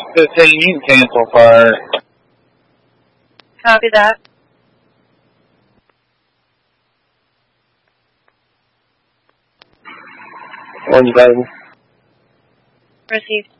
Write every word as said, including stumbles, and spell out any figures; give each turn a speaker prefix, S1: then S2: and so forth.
S1: fifteen, cancel fire.
S2: Copy that.
S1: Orange Garden.
S2: Received.